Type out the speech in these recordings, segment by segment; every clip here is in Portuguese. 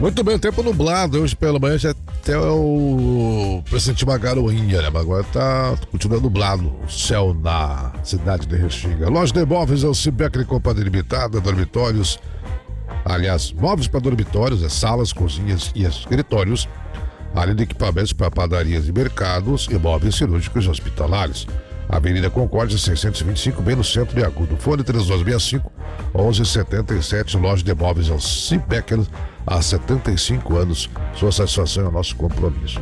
Muito bem, tempo nublado. Hoje pela manhã já até eu pressenti uma garoinha, né? Mas agora continua nublado o céu na cidade de Restinga. Loja de imóveis é o Cibecre Companhia Limitada, dormitórios. Aliás, móveis para dormitórios, salas, cozinhas e escritórios. Além de equipamentos para padarias e mercados e móveis cirúrgicos e hospitalares. Avenida Concórdia 625, bem no centro de Agudo. Fone 3265-1177, loja de imóveis ao Cibecker, há 75 anos. Sua satisfação é o nosso compromisso.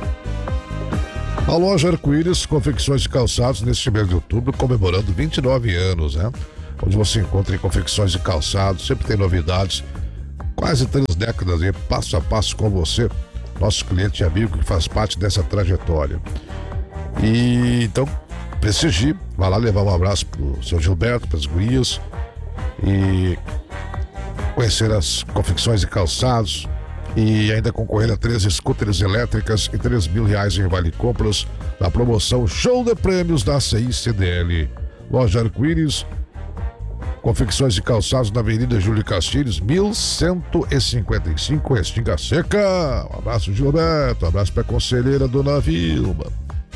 A loja Arco-Íris, confecções de calçados, neste mês de outubro, comemorando 29 anos, né? Onde você encontra confecções de calçados, sempre tem novidades. Quase 3 décadas aí, passo a passo com você, nosso cliente e amigo que faz parte dessa trajetória. E então, prestigie, vai lá levar um abraço pro seu Gilberto, para as gurias e conhecer as confecções de calçados e ainda concorrer a 3 scooters elétricas e R$3.000 em vale compras na promoção Show de Prêmios da ACI CDL. Loja Arco-Íris, confecções de calçados na Avenida Júlio Castilhos, 1155, Restinga Seca. Um abraço, Gilberto, um abraço para a conselheira Dona Vilma.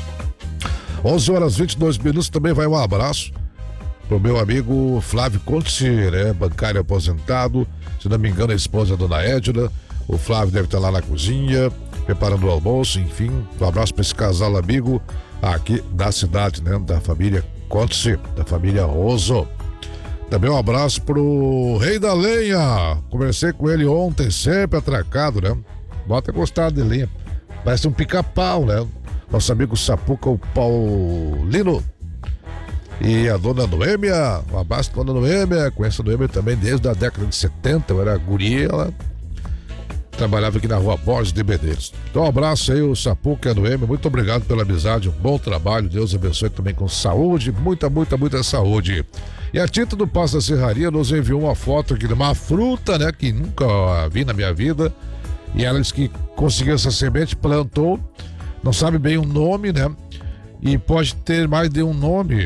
11h22, também vai um abraço pro meu amigo Flávio Conte, né? Bancário aposentado, se não me engano a esposa da Dona Edna. O Flávio deve estar lá na cozinha, preparando o almoço, enfim. Um abraço para esse casal amigo aqui da cidade, né? Da família Conte, da família Roso. Também um abraço pro Rei da Lenha. Conversei com ele ontem, sempre atracado, né? Bota gostado de lenha. Parece um pica-pau, né? Nosso amigo Sapuca, o Paulino. E a dona Noêmia, um abraço pra dona Noêmia. Conheço a Noêmia também desde a década de 70, eu era guria, ela trabalhava aqui na rua Borges de Medeiros. Então um abraço aí, o Sapuca e a Noêmia, muito obrigado pela amizade, um bom trabalho, Deus abençoe também com saúde, muita saúde. E a Tita do Passo da Serraria nos enviou uma foto aqui de uma fruta, né, que nunca vi na minha vida, e ela disse que conseguiu essa semente, plantou, não sabe bem o nome, né, e pode ter mais de um nome,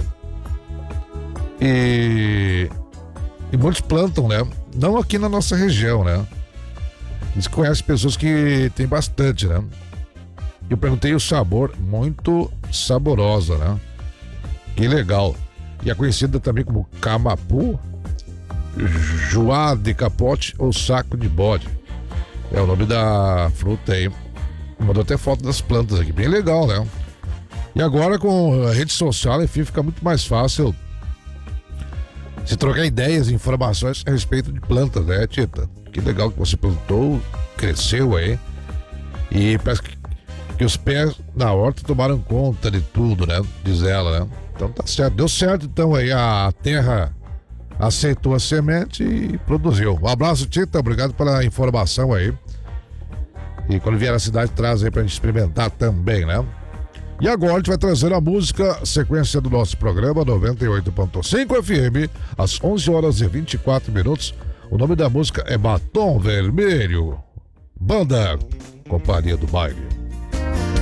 e muitos plantam, né, não aqui na nossa região, né. Eles conhecem pessoas que tem bastante, né? Eu perguntei o sabor, muito saborosa, né? Que legal. E é conhecida também como camapu, joá de capote ou saco de bode. É o nome da fruta aí. Mandou até foto das plantas aqui, bem legal, né? E agora com a rede social, enfim, fica muito mais fácil se trocar ideias e informações a respeito de plantas, né, Tita? Que legal que você plantou, cresceu aí. E parece que os pés na horta tomaram conta de tudo, né? Diz ela, né? Então tá certo, deu certo então aí, a terra aceitou a semente e produziu. Um abraço, Tita, obrigado pela informação aí. E quando vier à cidade, traz aí pra gente experimentar também, né? E agora a gente vai trazer a música, sequência do nosso programa 98.5 FM, às 11h24. O nome da música é Batom Vermelho. Banda Companhia do Baile.